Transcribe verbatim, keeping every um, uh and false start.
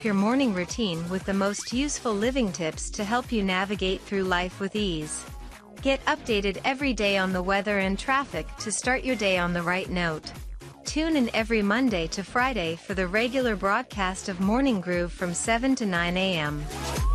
your morning routine with the most useful living tips to help you navigate through life with ease. Get updated every day on the weather and traffic to start your day on the right note. Tune in every Monday to Friday for the regular broadcast of Morning Groove from seven to nine a m